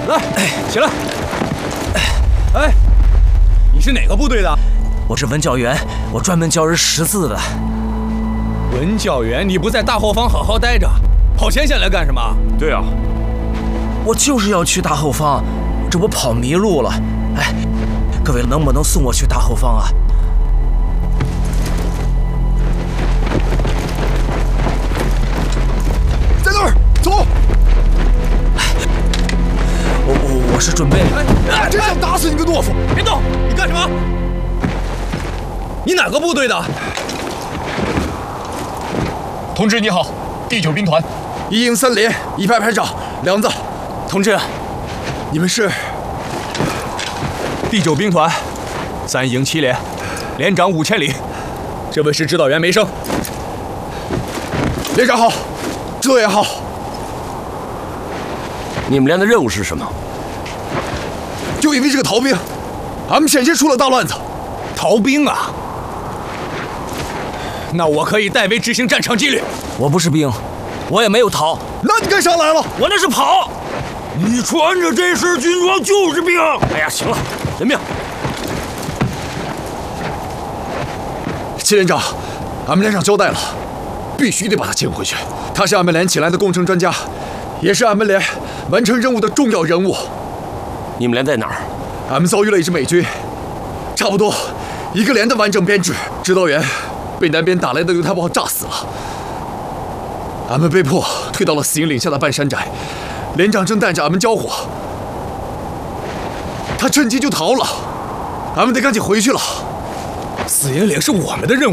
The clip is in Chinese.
来，起来。哎，你是哪个部队的？ 我是文教员，我专门教人识字的。 文教员，你不在大后方好好待着，跑前线来干什么？ 对啊， 我就是要去大后方，这不跑迷路了。哎，各位能不能送我去大后方啊？ 在那儿，走！ 我是准备…… 真想打死你个懦夫！ 别动！你干什么？你哪个部队的？ 同志你好，第9兵团 1营3连1排排长梁子。 同志， 你们是？ 第9兵团3营7连，连长5千里。这位是指导员梅生。 连长好，指导员好。 你们连的任务是什么？ 就因为这个逃兵，俺们险些出了大乱子。 逃兵啊？那我可以代为执行战场纪律。 我不是兵，我也没有逃。 那你干啥来了？ 我那是跑。 你穿着这身军装就是兵。哎呀，行了，人命。 祁连长，俺们连长交代了，必须得把他请回去。他是俺们连请来的工程专家，也是俺们连完成任务的重要人物。 你们连在哪儿？ 俺们遭遇了一支美军，差不多1个连的完整编制。指导员被南边打来的榴弹炮炸死了，俺们被迫退到了4营岭下的半山寨。连长正带着俺们交火，他趁机就逃了，俺们得赶紧回去了。 4营岭是我们的任务。